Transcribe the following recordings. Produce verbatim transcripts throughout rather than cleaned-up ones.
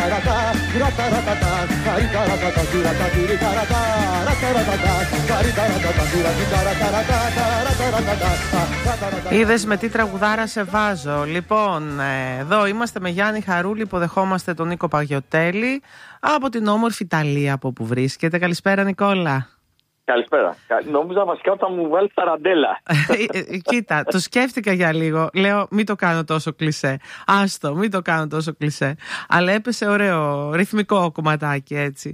Είδες με τι τραγουδάρα σε βάζω. Λοιπόν, εδώ είμαστε με Γιάννη Χαρούλη, υποδεχόμαστε τον Νίκο Παγιωτέλη από την όμορφη Ιταλία από όπου βρίσκεται. Καλησπέρα Νικόλα. Καλησπέρα. Νόμιζα βασικά ότι θα μου βάλει ταραντέλα. Κοίτα, το σκέφτηκα για λίγο. Λέω, μην το κάνω τόσο κλισέ. Άστο, μην το κάνω τόσο κλισέ. Αλλά έπεσε ωραίο ρυθμικό κομματάκι, έτσι.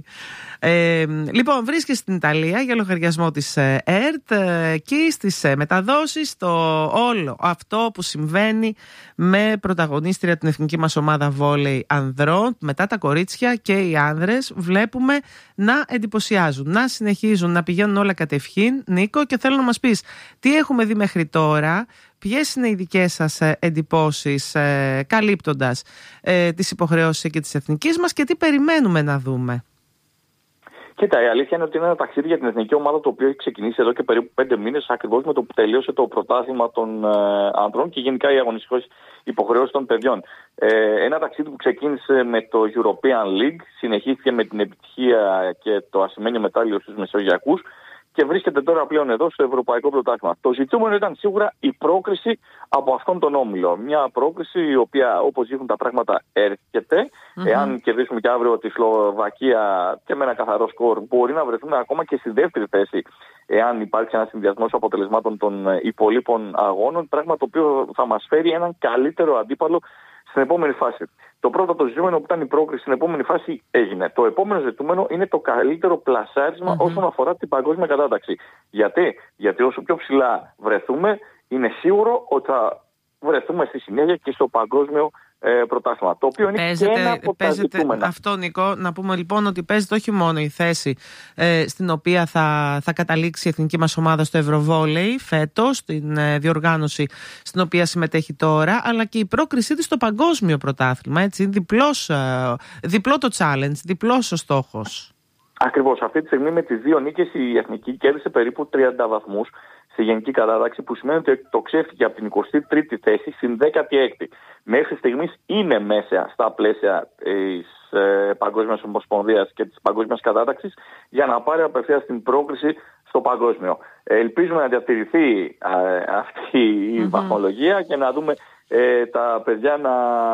Ε, λοιπόν, βρίσκεσαι στην Ιταλία για λογαριασμό της ΕΡΤ και στις μεταδόσεις το όλο αυτό που συμβαίνει με πρωταγωνίστρια την εθνική μας ομάδα βόλεϊ ανδρών. Μετά τα κορίτσια και οι άνδρες βλέπουμε να εντυπωσιάζουν, να συνεχίζουν να πηγαίνουν όλα κατευχήν, Νίκο, και θέλω να μας πεις τι έχουμε δει μέχρι τώρα, ποιες είναι οι δικές σας εντυπώσεις ε, καλύπτοντας ε, τις υποχρεώσεις και της εθνικής μας και τι περιμένουμε να δούμε. Κοίτα, η αλήθεια είναι ότι είναι ένα ταξίδι για την εθνική ομάδα το οποίο έχει ξεκινήσει εδώ και περίπου πέντε μήνες, ακριβώς με το που τελείωσε το πρωτάθλημα των ε, ανδρών και γενικά οι αγωνιστικές υποχρεώσεις των παιδιών. Ε, ένα ταξίδι που ξεκίνησε με το European League, συνεχίστηκε με την επιτυχία και το ασημένιο μετάλλιο στους Μεσογειακούς και βρίσκεται τώρα πλέον εδώ στο Ευρωπαϊκό Πρωτάθλημα. Το ζητούμενο ήταν σίγουρα η πρόκριση από αυτόν τον όμιλο. Μια πρόκριση η οποία, όπως δείχνουν τα πράγματα, έρχεται. Mm-hmm. Εάν κερδίσουμε και αύριο τη Σλοβακία και με ένα καθαρό σκορ, μπορεί να βρεθούμε ακόμα και στη δεύτερη θέση, εάν υπάρξει ένα συνδυασμός αποτελεσμάτων των υπολείπων αγώνων. Πράγμα το οποίο θα μας φέρει έναν καλύτερο αντίπαλο στην επόμενη φάση. Το πρώτο το ζητούμενο που ήταν η πρόκριση στην επόμενη φάση έγινε. Το επόμενο ζητούμενο είναι το καλύτερο πλασάρισμα mm-hmm. όσον αφορά την παγκόσμια κατάταξη. Γιατί? Γιατί όσο πιο ψηλά βρεθούμε, είναι σίγουρο ότι θα βρεθούμε στη συνέχεια και στο παγκόσμιο ε, πρωτάθλημα. Το οποίο είναι παίζεται, και ένα από τα ζητούμενα. Αυτό, Νικό, να πούμε λοιπόν ότι παίζεται όχι μόνο η θέση ε, στην οποία θα, θα καταλήξει η εθνική μας ομάδα στο Ευρωβόλεϊ φέτος, στην ε, διοργάνωση στην οποία συμμετέχει τώρα, αλλά και η πρόκρισή της στο παγκόσμιο πρωτάθλημα. Έτσι, διπλός, ε, διπλό το challenge, διπλός ο στόχος. Ακριβώς. Αυτή τη στιγμή με τις δύο νίκες η εθνική κέρδισε περίπου τριάντα βαθμούς στη γενική κατάταξη, που σημαίνει ότι εκτοξεύτηκε από την εικοστή τρίτη θέση στην δέκατη έκτη. Μέχρι στιγμής είναι μέσα στα πλαίσια της ε, Παγκόσμιας Ομοσπονδίας και της Παγκόσμιας Κατάταξης για να πάρει απευθείας την πρόκριση στο παγκόσμιο. Ελπίζουμε να διατηρηθεί ε, αυτή η mm-hmm. βαθμολογία και να δούμε ε, τα παιδιά να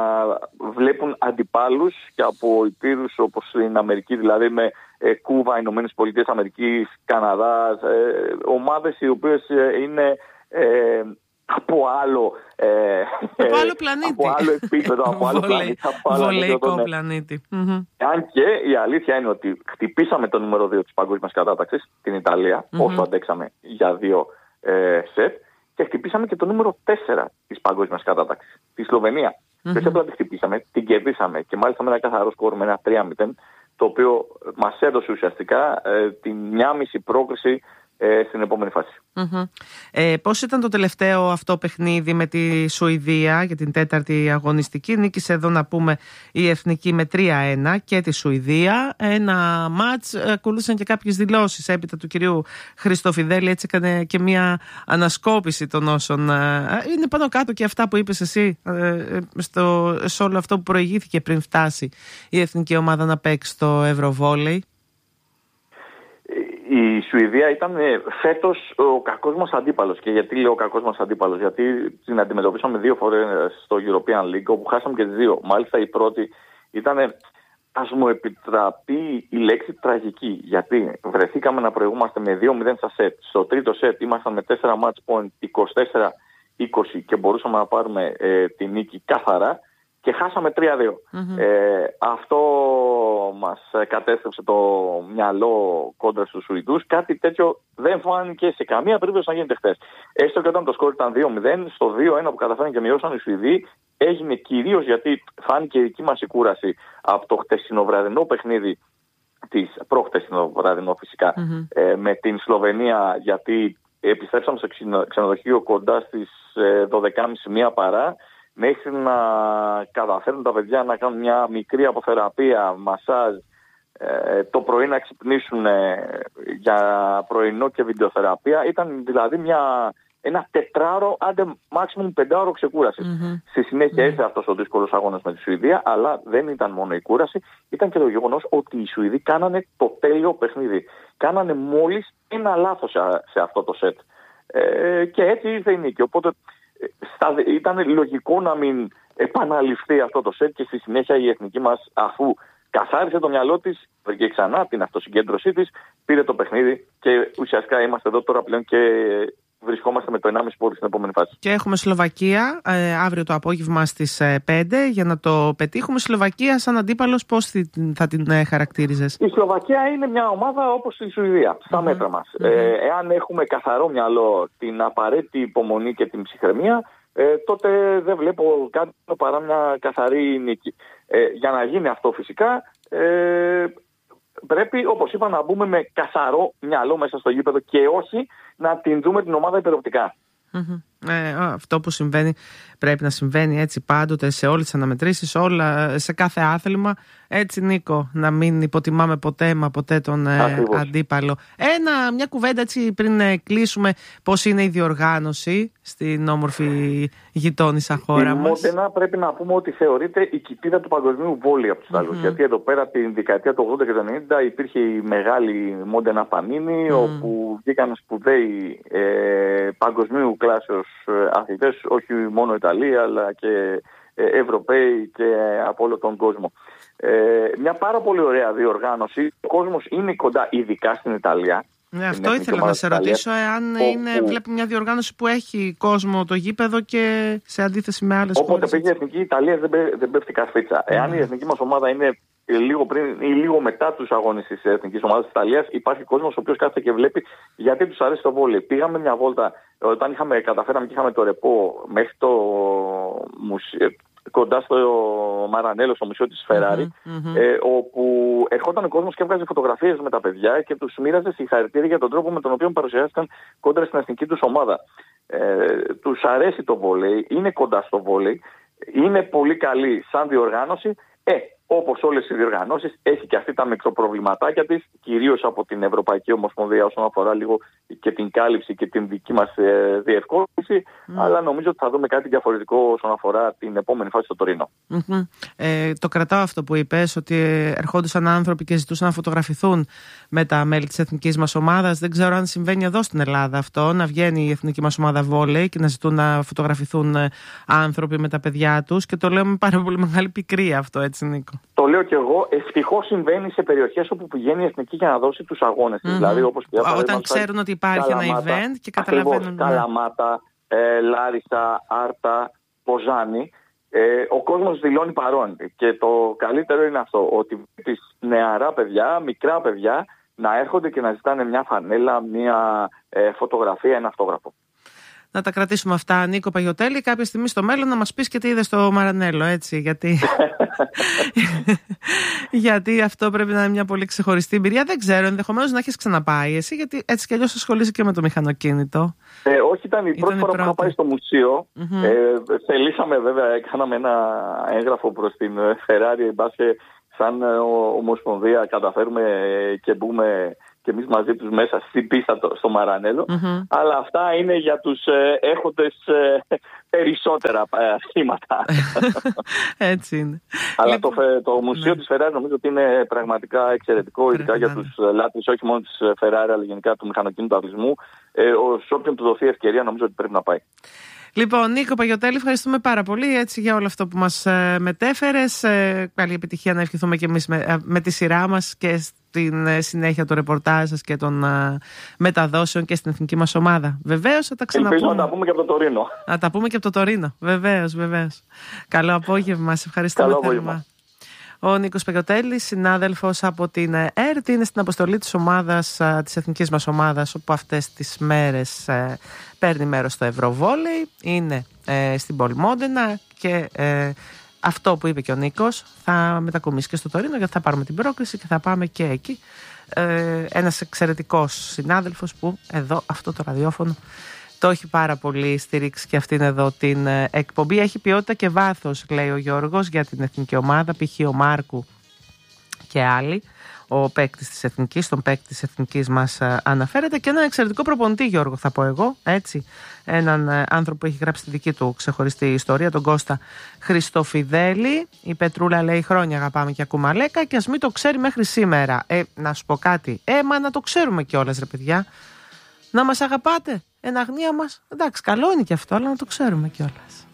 βλέπουν αντιπάλους και από υπήρους όπως στην Αμερική, δηλαδή με ε, Κούβα, Ηνωμένες Πολιτείες Αμερικής, Καναδάς, ε, ομάδες οι οποίες ε, είναι ε, από άλλο, ε, από άλλο πλανήτη, από άλλο επίπεδο, από άλλο πλανήτη, βολεϊκό πλανήτη. Mm-hmm. Αν και η αλήθεια είναι ότι χτυπήσαμε το νούμερο δύο της παγκόσμιας κατάταξης, την Ιταλία, mm-hmm. όσο αντέξαμε για δύο ε, σετ, και χτυπήσαμε και το νούμερο τέσσερα της παγκόσμιας κατάταξης, τη Σλοβενία. Mm-hmm. Και απλά τη χτυπήσαμε, την κερδίσαμε και μάλιστα με ένα καθαρό σκορ με ένα τρία μηδέν, το οποίο μας έδωσε ουσιαστικά ε, την μια μισή πρόκριση ε, στην επόμενη φάση. Mm-hmm. Ε, πώς ήταν το τελευταίο αυτό παιχνίδι με τη Σουηδία για την τέταρτη αγωνιστική? Νίκησε εδώ να πούμε η εθνική με τρία ένα και τη Σουηδία. Ένα μάτς, ακολούθησαν και κάποιες δηλώσεις έπειτα του κυρίου Χριστοφιδέλη, έτσι έκανε και μια ανασκόπηση των όσων είναι πάνω κάτω και αυτά που είπες εσύ στο, σε όλο αυτό που προηγήθηκε πριν φτάσει η εθνική ομάδα να παίξει στο Ευρωβόλεϊ. Η Σουηδία ήταν φέτος ο κακός μας αντίπαλος. Και γιατί λέω ο κακός μας αντίπαλος? Γιατί την αντιμετωπίσαμε δύο φορές στο European League, όπου χάσαμε και τις δύο. Μάλιστα η πρώτη ήταν, ας μου επιτραπεί η λέξη, τραγική. Γιατί βρεθήκαμε να προηγούμαστε με δύο μηδέν στα σετ. Στο τρίτο σετ ήμασταν με τέσσερα match point, είκοσι τέσσερα είκοσι και μπορούσαμε να πάρουμε ε, τη νίκη καθαρά. Και χάσαμε τρία δύο. Mm-hmm. Ε, αυτό μας κατέστρεψε το μυαλό κόντρα στους Σουηδούς. Κάτι τέτοιο δεν φάνηκε σε καμία περίπτωση να γίνεται χθες. Έστω και όταν το σκόρ ήταν δύο μηδέν, στο δύο ένα που καταφέραν και μειώσαν οι Σουηδοί, έγινε κυρίως γιατί φάνηκε η δική μας η κούραση από το χτεσινοβραδινό παιχνίδι, της προχτεσινοβραδινό φυσικά, mm-hmm. ε, με την Σλοβενία, γιατί επιστρέψαμε στο ξενοδοχείο κοντά στις ε, δώδεκα και μισή μία παρά, μέχρι να καταφέρουν τα παιδιά να κάνουν μια μικρή αποθεραπεία, μασάζ, ε, το πρωί να ξυπνήσουν ε, για πρωινό και βιντεοθεραπεία. Ήταν δηλαδή μια ένα τετράωρο, άντε maximum πεντάωρο ξεκούρασης. Mm-hmm. Στη συνέχεια mm-hmm. ήρθε αυτός ο δύσκολος αγώνας με τη Σουηδία, αλλά δεν ήταν μόνο η κούραση, ήταν και το γεγονός ότι οι Σουηδοί κάνανε το τέλειο παιχνίδι. Κάνανε μόλις ένα λάθος σε, σε αυτό το σετ. Ε, και έτσι ήρθε η νίκη. Οπότε στα, ήταν λογικό να μην επαναληφθεί αυτό το σετ και στη συνέχεια η εθνική μας, αφού καθάρισε το μυαλό της, βρήκε ξανά την αυτοσυγκέντρωσή της, πήρε το παιχνίδι και ουσιαστικά είμαστε εδώ τώρα πλέον και βρισκόμαστε με το ενάμιση πόδι στην επόμενη φάση. Και έχουμε Σλοβακία ε, αύριο το απόγευμα στις ε, πέντε για να το πετύχουμε. Σλοβακία σαν αντίπαλος πώς θα την ε, χαρακτήριζες? Η Σλοβακία είναι μια ομάδα όπως η Σουηδία, στα mm-hmm. μέτρα μας. Mm-hmm. Ε, εάν έχουμε καθαρό μυαλό, την απαραίτητη υπομονή και την ψυχραιμία, ε, τότε δεν βλέπω κάτι παρά μια καθαρή νίκη. Ε, για να γίνει αυτό φυσικά ε, πρέπει, όπως είπα, να μπούμε με καθαρό μυαλό μέσα στο γήπεδο και όχι να την δούμε την ομάδα υπεροπτικά. Mm-hmm. Ε, αυτό που συμβαίνει πρέπει να συμβαίνει έτσι πάντοτε σε όλες τις αναμετρήσεις, όλα, σε κάθε άθλημα. Έτσι, Νίκο, να μην υποτιμάμε ποτέ μα ποτέ τον ε, αντίπαλο. Ένα, μια κουβέντα έτσι πριν ε, κλείσουμε, πώς είναι η διοργάνωση στην όμορφη γειτόνισσα χώρα η μας? Η Μόντενα πρέπει να πούμε ότι θεωρείται η κοιτίδα του παγκοσμίου βόλεϊ από τους mm-hmm. άλλους. Γιατί εδώ πέρα την δεκαετία του ογδόντα και του ενενήντα υπήρχε η μεγάλη Μόντενα Πανίνη, mm. όπου βγήκαν σπουδαίοι ε, παγκοσμίου κλάσεως αθλητές, όχι μόνο Ιταλία αλλά και Ευρωπαίοι και από όλο τον κόσμο. Ε, μια πάρα πολύ ωραία διοργάνωση. Ο κόσμος είναι κοντά, ειδικά στην Ιταλία. Ναι, αυτό ήθελα να σε ρωτήσω, εάν όπου... είναι, βλέπει μια διοργάνωση που έχει κόσμο το γήπεδο και σε αντίθεση με άλλες χώρες. Όποτε πήγε η εθνική Ιταλία δεν, δεν πέφτει κασφίτσα. Mm. Εάν η εθνική μας ομάδα είναι λίγο πριν ή λίγο μετά τους αγώνες της εθνικής ομάδας της Ιταλίας, υπάρχει κόσμος ο οποίος κάθεται και βλέπει γιατί τους αρέσει το βόλεϊ. Πήγαμε μια βόλτα όταν είχαμε, καταφέραμε και είχαμε το ρεπό μέχρι το μουσείο, κοντά στο Μαρανέλο, στο μουσείο της Φεράρι, mm-hmm. ε, όπου ερχόταν ο κόσμος και έβγαζε φωτογραφίες με τα παιδιά και τους μοίραζε συγχαρητήρια για τον τρόπο με τον οποίο παρουσιάστηκαν κόντρα στην εθνική τους ομάδα. Ε, τους αρέσει το βόλεϊ, είναι κοντά στο βόλεϊ, είναι πολύ καλή σαν διοργάνωση. Ε, όπως όλες οι διοργανώσεις, έχει και αυτή τα μικροπροβληματάκια της, κυρίως από την Ευρωπαϊκή Ομοσπονδία όσον αφορά λίγο και την κάλυψη και την δική μας ε, διευκόλυνση, mm. αλλά νομίζω ότι θα δούμε κάτι διαφορετικό όσον αφορά την επόμενη φάση στο Τωρίνο. Mm-hmm. Ε, το κρατάω αυτό που είπες, ότι ερχόντουσαν άνθρωποι και ζητούσαν να φωτογραφηθούν με τα μέλη της εθνικής μας ομάδας. Δεν ξέρω αν συμβαίνει εδώ στην Ελλάδα αυτό, να βγαίνει η εθνική μας ομάδα βόλεϊ και να ζητούν να φωτογραφηθούν άνθρωποι με τα παιδιά τους, και το λέω με πάρα πολύ μεγάλη πικρία αυτό, έτσι, Νίκο? Το λέω και εγώ. Ευτυχώς συμβαίνει σε περιοχές όπου πηγαίνει η εθνική για να δώσει τους αγώνες. Mm-hmm. Δηλαδή, όπως πια, όταν ξέρουν ότι υπάρχει Καλαμάτα, ένα event και καταλαβαίνουν. Ακριβώς, Καλαμάτα, ε, Λάρισα, Άρτα, Ποζάνη. Ε, ο κόσμος δηλώνει παρόν. Και το καλύτερο είναι αυτό, ότι τις νεαρά παιδιά, μικρά παιδιά, να έρχονται και να ζητάνε μια φανέλα, μια ε, φωτογραφία, ένα αυτόγραφο. Να τα κρατήσουμε αυτά, Νίκο Παγιωτέλη, κάποια στιγμή στο μέλλον να μας πεις και τι είδες στο Μαρανέλο, έτσι, γιατί... γιατί αυτό πρέπει να είναι μια πολύ ξεχωριστή εμπειρία. Δεν ξέρω, ενδεχομένως να έχεις ξαναπάει εσύ, γιατί έτσι κι αλλιώς ασχολείσαι και με το μηχανοκίνητο. Ε, όχι, ήταν η ήταν πρώτη φορά πρώτη. που είχα πάει στο μουσείο. Mm-hmm. Ε, θελήσαμε βέβαια, κάναμε ένα έγγραφο προς την Ferrari, μπάσκετ, σαν Ομοσπονδία καταφέρουμε και μπούμε και εμείς μαζί τους μέσα στην πίστα στο Μαρανέλο. Mm-hmm. Αλλά αυτά είναι για τους ε, έχοντες ε, περισσότερα ε, σχήματα. Έτσι είναι. Αλλά λοιπόν, το, το μουσείο ναι. της Ferrari νομίζω ότι είναι πραγματικά εξαιρετικό, ειδικά για τους λάτρεις όχι μόνο της Ferrari αλλά γενικά του μηχανοκίνητου αθλητισμού. Ε, σε όποιον του δοθεί ευκαιρία νομίζω ότι πρέπει να πάει. Λοιπόν, Νίκο Παγιωτέλη, ευχαριστούμε πάρα πολύ έτσι, για όλο αυτό που μας ε, μετέφερες. Ε, καλή επιτυχία να ευχηθούμε και εμείς με, ε, με τη σειρά μας και στην ε, συνέχεια των ρεπορτάζ σας και των ε, μεταδόσεων και στην εθνική μας ομάδα. Βεβαίως θα τα ξαναπούμε. Ελπίζω να τα πούμε και από το Τωρίνο. Να τα πούμε και από το Τωρίνο. Βεβαίως, βεβαίως. Καλό απόγευμα. Σε ευχαριστούμε θερμά. Ο Νίκος Παγιωτέλης, συνάδελφος από την ΕΡΤ, είναι στην αποστολή της ομάδας, της εθνικής μας ομάδας, όπου αυτές τις μέρες ε, παίρνει μέρος στο Ευρωβόλεϊ. Είναι ε, στην πόλη Μόντενα και ε, αυτό που είπε και ο Νίκος θα μετακομίσει και στο Τωρίνο, γιατί θα πάρουμε την πρόκριση και θα πάμε και εκεί. Ε, ένας εξαιρετικός συνάδελφος που εδώ αυτό το ραδιόφωνο το έχει πάρα πολύ στηρίξει και αυτήν εδώ την εκπομπή. Έχει ποιότητα και βάθος, λέει ο Γιώργος, για την εθνική ομάδα. Π.χ. ο Μάρκου και άλλοι. Ο παίκτης της Εθνικής, τον παίκτη της Εθνικής μας αναφέρεται, και έναν εξαιρετικό προπονητή, Γιώργο, θα πω εγώ, έτσι. Έναν άνθρωπο που έχει γράψει τη δική του ξεχωριστή ιστορία, τον Κώστα Χριστοφιδέλη. Η Πετρούλα λέει: χρόνια αγαπάμε και ακούμε Αλέκα, και ας μην το ξέρει μέχρι σήμερα. Ε, να σου πω κάτι. Ε, μα να το ξέρουμε κιόλας, ρε παιδιά. Να μας αγαπάτε, εν αγνία μας. Εντάξει, καλό είναι και αυτό, αλλά να το ξέρουμε κιόλας.